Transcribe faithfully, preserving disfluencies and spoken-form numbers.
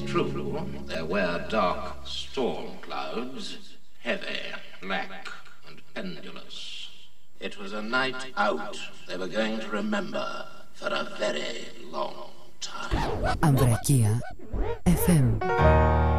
true, there were dark storm clouds, heavy, black, and pendulous. It was a night out they were going to remember for a very long time. Ambrakia εφ εμ.